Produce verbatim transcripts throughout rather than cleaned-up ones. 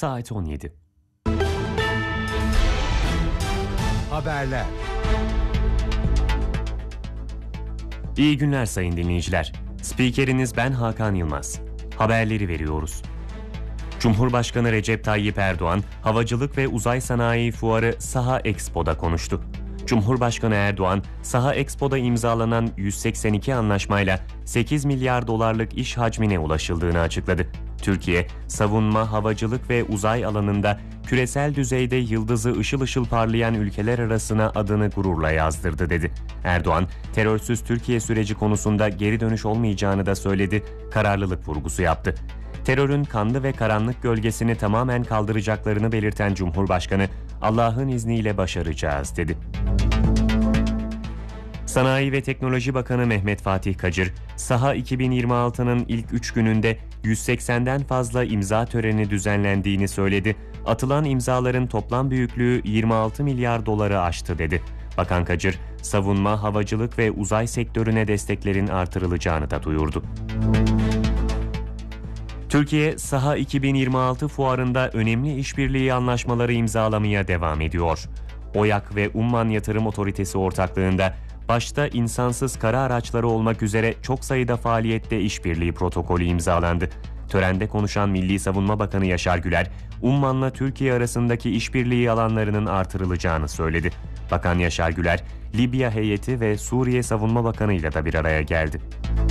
saat on yedi. Haberler. İyi günler sayın dinleyiciler. Spikeriniz ben Hakan Yılmaz. Haberleri veriyoruz. Cumhurbaşkanı Recep Tayyip Erdoğan, Havacılık ve Uzay Sanayi Fuarı Saha Expo'da konuştu. Cumhurbaşkanı Erdoğan, Saha Expo'da imzalanan yüz seksen iki anlaşmayla sekiz milyar dolarlık iş hacmine ulaşıldığını açıkladı. Türkiye, savunma, havacılık ve uzay alanında küresel düzeyde yıldızı ışıl ışıl parlayan ülkeler arasına adını gururla yazdırdı dedi. Erdoğan, terörsüz Türkiye süreci konusunda geri dönüş olmayacağını da söyledi, kararlılık vurgusu yaptı. Terörün kanlı ve karanlık gölgesini tamamen kaldıracaklarını belirten Cumhurbaşkanı, Allah'ın izniyle başaracağız dedi. Sanayi ve Teknoloji Bakanı Mehmet Fatih Kacır, Saha iki bin yirmi altının ilk üç gününde yüz seksenden fazla imza töreni düzenlendiğini söyledi. Atılan imzaların toplam büyüklüğü yirmi altı milyar doları aştı dedi. Bakan Kacır, savunma, havacılık ve uzay sektörüne desteklerin artırılacağını da duyurdu. Türkiye, Saha iki bin yirmi altı fuarında önemli işbirliği anlaşmaları imzalamaya devam ediyor. OYAK ve Umman Yatırım Otoritesi ortaklığında başta insansız kara araçları olmak üzere çok sayıda faaliyette işbirliği protokolü imzalandı. Törende konuşan Milli Savunma Bakanı Yaşar Güler, Umman'la Türkiye arasındaki işbirliği alanlarının artırılacağını söyledi. Bakan Yaşar Güler, Libya heyeti ve Suriye Savunma Bakanı ile de bir araya geldi.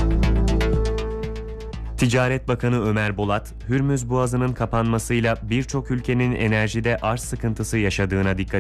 Ticaret Bakanı Ömer Bolat, Hürmüz Boğazı'nın kapanmasıyla birçok ülkenin enerjide arz sıkıntısı yaşadığına dikkat